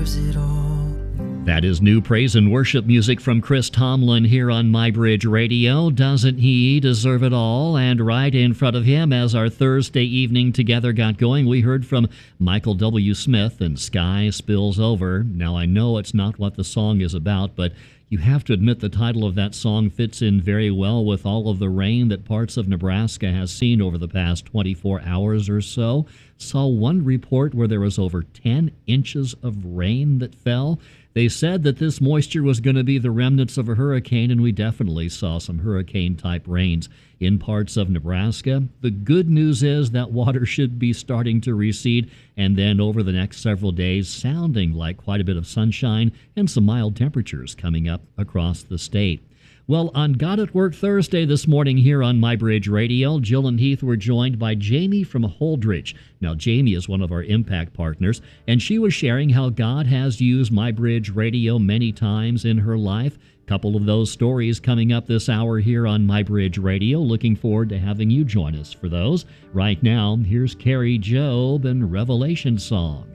deserves it all. That is new praise and worship music from Chris Tomlin here on MyBridge Radio. Doesn't he deserve it all? And right in front of him, as our Thursday evening together got going, we heard from Michael W. Smith and Sky Spills Over. Now, I know it's not what the song is about, but you have to admit the title of that song fits in very well with all of the rain that parts of Nebraska has seen over the past 24 hours or so. Saw one report where there was over 10 inches of rain that fell. They said that this moisture was going to be the remnants of a hurricane, and we definitely saw some hurricane-type rains in parts of Nebraska. The good news is that water should be starting to recede, and then over the next several days, sounding like quite a bit of sunshine and some mild temperatures coming up across the state. Well, on God at Work Thursday this morning here on MyBridge Radio, Jill and Heath were joined by Jamie from Holdridge. Now, Jamie is one of our Impact partners, and she was sharing how God has used MyBridge Radio many times in her life. Couple of those stories coming up this hour here on MyBridge Radio. Looking forward to having you join us for those. Right now, here's Carrie Job and Revelation Song.